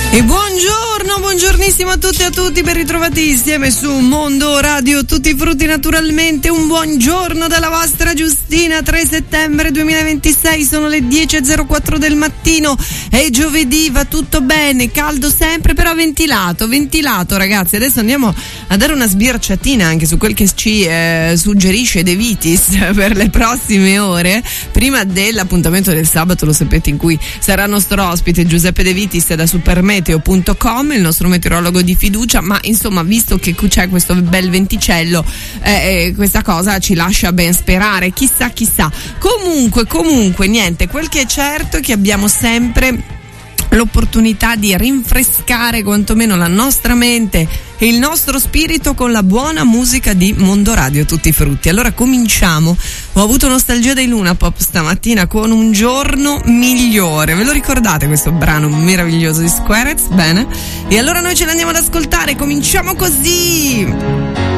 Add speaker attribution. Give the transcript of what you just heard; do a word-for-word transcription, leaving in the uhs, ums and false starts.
Speaker 1: E buongiorno, buongiornissimo a tutti e a tutti, ben ritrovati insieme su Mondo Radio Tutti i Frutti naturalmente. Un buongiorno dalla vostra Giustina, tre settembre duemilaventisei, sono le dieci e zero quattro del mattino, è giovedì, va tutto bene, caldo sempre però ventilato, ventilato ragazzi. Adesso andiamo a dare una sbirciatina anche su quel che ci eh, suggerisce De Vitis per le prossime ore, prima dell'appuntamento del sabato, lo sapete, in cui sarà nostro ospite Giuseppe De Vitis da Supermeteo punto com, il nostro meteorologo di fiducia. Ma insomma, visto che c'è questo bel venticello, eh, questa cosa ci lascia ben sperare, chissà chissà. Comunque, comunque, niente, quel che è certo è che abbiamo sempre l'opportunità di rinfrescare quantomeno la nostra mente e il nostro spirito con la buona musica di Mondo Radio Tutti i Frutti. Allora cominciamo. Ho avuto nostalgia dei Luna Pop stamattina con Un giorno migliore. Ve lo ricordate questo brano meraviglioso di Squarez? Bene. E allora noi ce l'andiamo ad ascoltare. Cominciamo così.